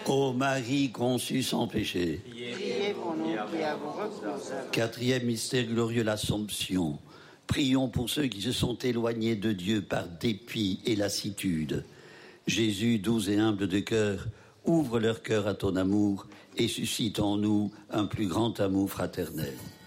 Ô Marie conçue sans péché. Priez pour nous qui avons recours à vous. Quatrième mystère glorieux, l'Assomption. Prions pour ceux qui se sont éloignés de Dieu par dépit et lassitude. Jésus, doux et humble de cœur, ouvre leur cœur à ton amour et suscite en nous un plus grand amour fraternel.